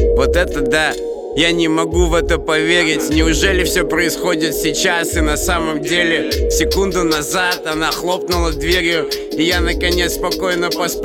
Вот это да, я не могу в это поверить. Неужели все происходит сейчас и на самом деле? Секунду назад она хлопнула дверью, и я наконец спокойно поспал.